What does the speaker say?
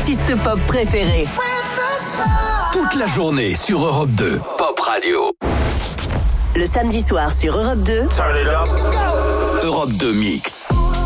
artistes pop préférés. Toute la journée sur Europe 2. Pop Radio. Le samedi soir sur Europe 2. Europe 2 Mix.